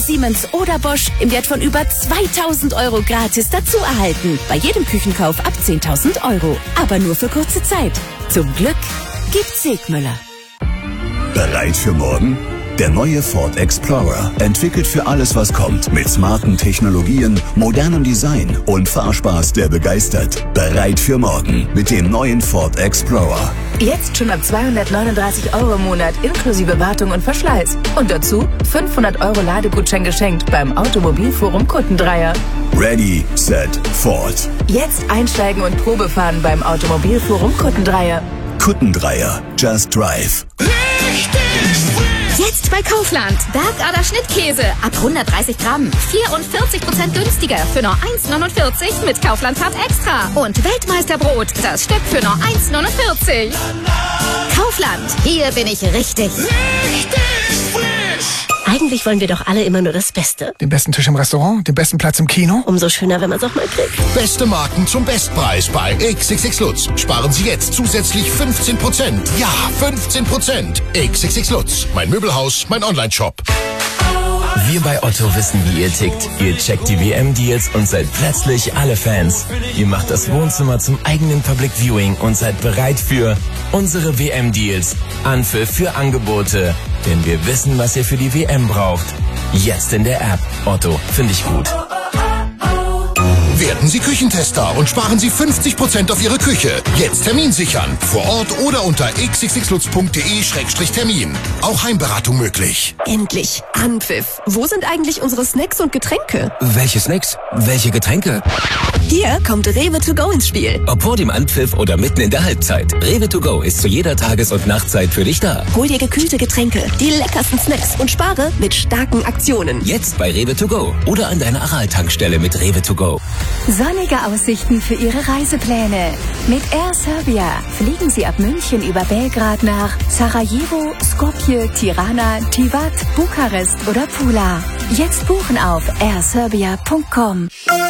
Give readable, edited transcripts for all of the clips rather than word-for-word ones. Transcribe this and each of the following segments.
Siemens oder Bosch im Wert von über 2.000 € gratis dazu erhalten. Bei jedem Küchenkauf ab 10.000 €. Aber nur für kurze Zeit. Zum Glück gibt's Segmüller. Bereit für morgen? Der neue Ford Explorer, entwickelt für alles, was kommt, mit smarten Technologien, modernem Design und Fahrspaß, der begeistert. Bereit für morgen mit dem neuen Ford Explorer. Jetzt schon ab 239 € im Monat inklusive Wartung und Verschleiß. Und dazu 500 € Ladegutschein geschenkt beim Automobilforum Kuttendreier. Ready, set, Ford. Jetzt einsteigen und Probefahren beim Automobilforum Kuttendreier. Kuttendreier, just drive. Jetzt bei Kaufland. Bergader Schnittkäse ab 130 Gramm. 44% günstiger für nur 1,49 mit Kaufland Card Extra. Und Weltmeisterbrot, das Stück für nur 1,49. Kaufland, hier bin ich richtig. Eigentlich wollen wir doch alle immer nur das Beste. Den besten Tisch im Restaurant, den besten Platz im Kino. Umso schöner, wenn man es auch mal kriegt. Beste Marken zum Bestpreis bei XXX Lutz. Sparen Sie jetzt zusätzlich 15%. Ja, 15%. XXX Lutz. Mein Möbelhaus, mein Onlineshop. Wir bei Otto wissen, wie ihr tickt. Ihr checkt die WM-Deals und seid plötzlich alle Fans. Ihr macht das Wohnzimmer zum eigenen Public Viewing und seid bereit für unsere WM-Deals. Anpfiff für Angebote. Denn wir wissen, was ihr für die WM braucht. Jetzt in der App. Otto, finde ich gut. Werden Sie Küchentester und sparen Sie 50% auf Ihre Küche. Jetzt Termin sichern. Vor Ort oder unter xxxlutz.de/termin. Auch Heimberatung möglich. Endlich. Anpfiff. Wo sind eigentlich unsere Snacks und Getränke? Welche Snacks? Welche Getränke? Hier kommt Rewe to go ins Spiel. Ob vor dem Anpfiff oder mitten in der Halbzeit. Rewe to go ist zu jeder Tages- und Nachtzeit für dich da. Hol dir gekühlte Getränke, die leckersten Snacks und spare mit starken Aktionen. Jetzt bei Rewe to go oder an deiner Aral-Tankstelle mit Rewe to go. Sonnige Aussichten für Ihre Reisepläne. Mit Air Serbia fliegen Sie ab München über Belgrad nach Sarajevo, Skopje, Tirana, Tivat, Bukarest oder Pula. Jetzt buchen auf airserbia.com.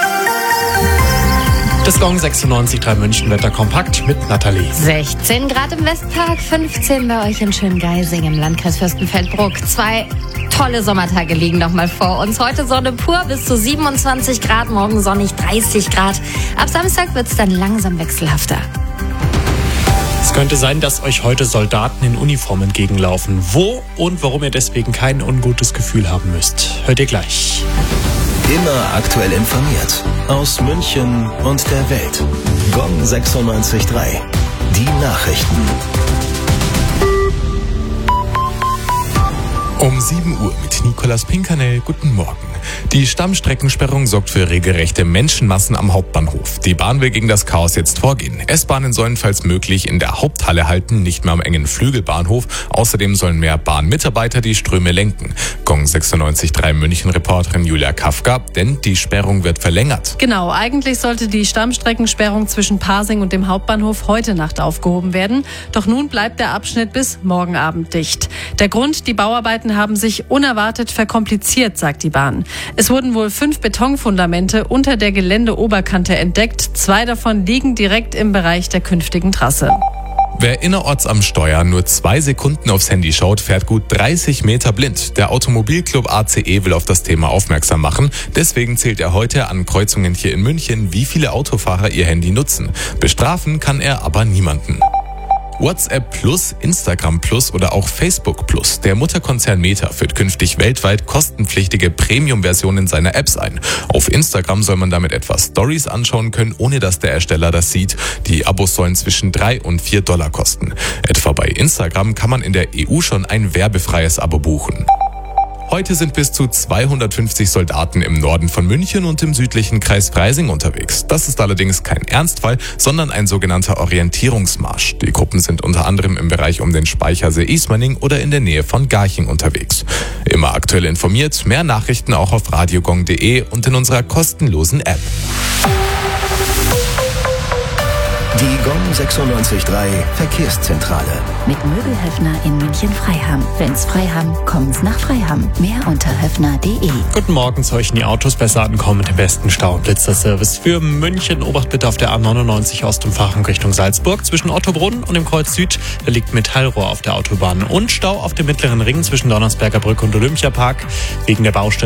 Das Gong 96.3 München Wetter kompakt mit Nathalie. 16 Grad im Westpark, 15 bei euch in Schöngeising im Landkreis Fürstenfeldbruck. 2 tolle Sommertage liegen noch mal vor uns. Heute Sonne pur bis zu 27 Grad, morgen sonnig 30 Grad. Ab Samstag wird es dann langsam wechselhafter. Es könnte sein, dass euch heute Soldaten in Uniform entgegenlaufen. Wo und warum ihr deswegen kein ungutes Gefühl haben müsst, hört ihr gleich. Immer aktuell informiert. Aus München und der Welt. Gong 96.3. Die Nachrichten. Um 7 Uhr mit Nicolas Pinkernell. Guten Morgen. Die Stammstreckensperrung sorgt für regelrechte Menschenmassen am Hauptbahnhof. Die Bahn will gegen das Chaos jetzt vorgehen. S-Bahnen sollen falls möglich in der Haupthalle halten, nicht mehr am engen Flügelbahnhof. Außerdem sollen mehr Bahnmitarbeiter die Ströme lenken. Gong 96.3 München-Reporterin Julia Kafka, denn die Sperrung wird verlängert. Genau, eigentlich sollte die Stammstreckensperrung zwischen Pasing und dem Hauptbahnhof heute Nacht aufgehoben werden. Doch nun bleibt der Abschnitt bis morgen Abend dicht. Der Grund, die Bauarbeiten haben sich unerwartet verkompliziert, sagt die Bahn. Es wurden wohl 5 Betonfundamente unter der Geländeoberkante entdeckt. 2 davon liegen direkt im Bereich der künftigen Trasse. Wer innerorts am Steuer nur 2 Sekunden aufs Handy schaut, fährt gut 30 Meter blind. Der Automobilclub ACE will auf das Thema aufmerksam machen. Deswegen zählt er heute an Kreuzungen hier in München, wie viele Autofahrer ihr Handy nutzen. Bestrafen kann er aber niemanden. WhatsApp Plus, Instagram Plus oder auch Facebook Plus. Der Mutterkonzern Meta führt künftig weltweit kostenpflichtige Premium-Versionen seiner Apps ein. Auf Instagram soll man damit etwa Stories anschauen können, ohne dass der Ersteller das sieht. Die Abos sollen zwischen $3 und $4 kosten. Etwa bei Instagram kann man in der EU schon ein werbefreies Abo buchen. Heute sind bis zu 250 Soldaten im Norden von München und im südlichen Kreis Freising unterwegs. Das ist allerdings kein Ernstfall, sondern ein sogenannter Orientierungsmarsch. Die Gruppen sind unter anderem im Bereich um den Speichersee Ismaning oder in der Nähe von Garching unterwegs. Immer aktuell informiert, mehr Nachrichten auch auf radiogong.de und in unserer kostenlosen App. Die Gong 96.3 Verkehrszentrale. Mit Möbelhöfner in München-Freiham. Wenn's Freiham, kommen's nach Freiham. Mehr unter höfner.de. Guten Morgen, soll euch die Autos besser ankommen mit dem besten Stau- und Blitzerservice für München. Obacht bitte auf der A99 aus dem Fachung Richtung Salzburg. Zwischen Ottobrunn und dem Kreuz Süd, da liegt Metallrohr auf der Autobahn. Und Stau auf dem Mittleren Ring zwischen Donnersberger Brücke und Olympiapark wegen der Baustelle